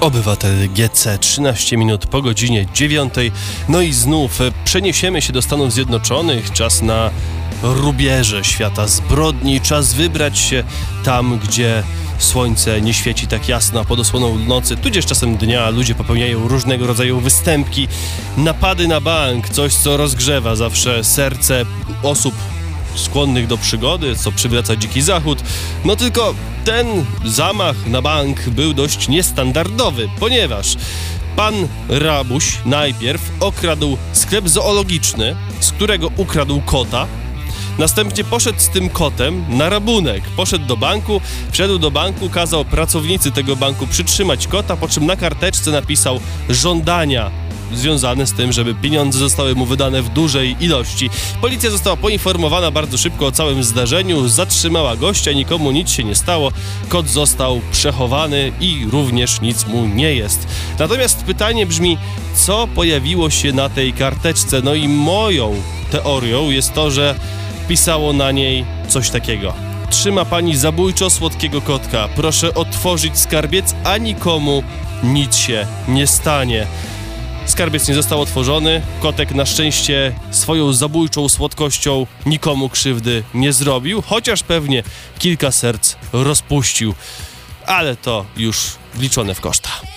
Obywatel GC, 13 minut po godzinie 9. No i znów przeniesiemy się do Stanów Zjednoczonych. Czas na rubieże świata zbrodni. Czas wybrać się tam, gdzie słońce nie świeci tak jasno, a pod osłoną nocy, tudzież czasem dnia, ludzie popełniają różnego rodzaju występki, napady na bank, coś co rozgrzewa zawsze serce osób skłonnych do przygody, co przywraca dziki zachód. No tylko ten zamach na bank był dość niestandardowy, ponieważ pan rabuś najpierw okradł sklep zoologiczny, z którego ukradł kota. Następnie poszedł z tym kotem na rabunek. Poszedł do banku, wszedł do banku, kazał pracownicy tego banku przytrzymać kota, po czym na karteczce napisał żądania związane z tym, żeby pieniądze zostały mu wydane w dużej ilości. Policja została poinformowana bardzo szybko o całym zdarzeniu, zatrzymała gościa, nikomu nic się nie stało, kot został przechowany i również nic mu nie jest. Natomiast pytanie brzmi, co pojawiło się na tej karteczce? No i moją teorią jest to, że pisało na niej coś takiego: trzyma pani zabójczo słodkiego kotka, proszę otworzyć skarbiec, a nikomu nic się nie stanie. Skarbiec nie został otworzony, kotek na szczęście swoją zabójczą słodkością nikomu krzywdy nie zrobił, chociaż pewnie kilka serc rozpuścił, ale to już wliczone w koszta.